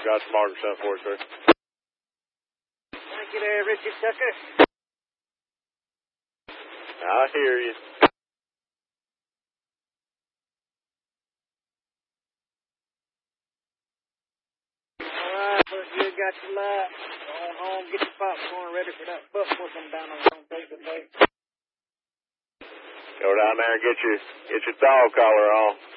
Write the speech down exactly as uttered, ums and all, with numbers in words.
Got some marker stuff for you, sir. Thank you there, Richard Tucker. I hear you. All right, well, you got your light. Go on home, get your popcorn ready for that buck whooping down on the face to face. Go down there and get your, get your dog collar on.